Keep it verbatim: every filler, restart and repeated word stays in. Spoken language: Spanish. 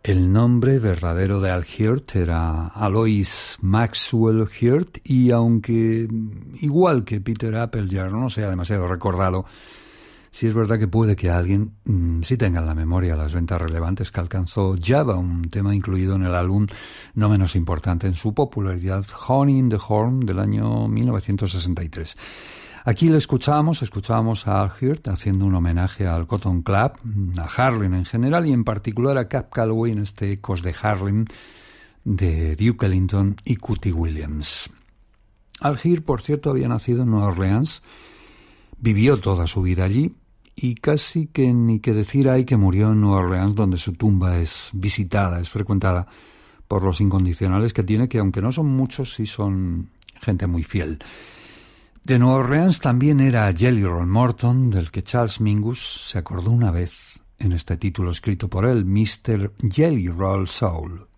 El nombre verdadero de Al Hirt era Alois Maxwell Hirt, y aunque igual que Peter Appleyard no sea demasiado recordado, sí es verdad que puede que alguien mmm, sí tenga en la memoria las ventas relevantes que alcanzó Java, un tema incluido en el álbum no menos importante en su popularidad, Honey in the Horn, del año mil novecientos sesenta y tres. Aquí le escuchábamos, escuchábamos a Al Hirt haciendo un homenaje al Cotton Club, a Harlem en general y en particular a Cab Calloway en este Ecos de Harlem de Duke Ellington y Cootie Williams. Al Hirt, por cierto, había nacido en Nueva Orleans, vivió toda su vida allí y casi que ni que decir hay que murió en Nueva Orleans, donde su tumba es visitada, es frecuentada por los incondicionales que tiene, que aunque no son muchos, sí son gente muy fiel. De Nueva Orleans también era Jelly Roll Morton, del que Charles Mingus se acordó una vez en este título escrito por él, mister Jelly Roll Soul.